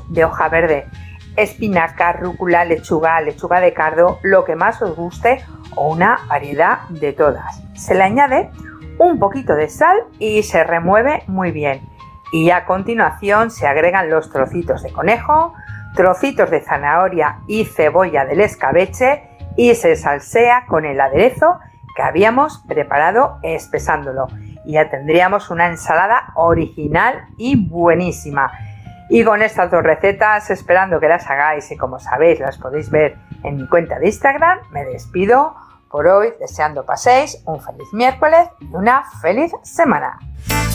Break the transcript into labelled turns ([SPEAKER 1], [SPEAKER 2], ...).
[SPEAKER 1] de hoja verde, espinaca, rúcula, lechuga, lechuga de cardo, lo que más os guste o una variedad de todas. Se le añade un poquito de sal y se remueve muy bien. Y a continuación se agregan los trocitos de conejo, trocitos de zanahoria y cebolla del escabeche y se salsea con el aderezo que habíamos preparado espesándolo. Y ya tendríamos una ensalada original y buenísima. Y con estas dos recetas, esperando que las hagáis y como sabéis las podéis ver en mi cuenta de Instagram, me despido por hoy deseando paséis un feliz miércoles y una feliz semana.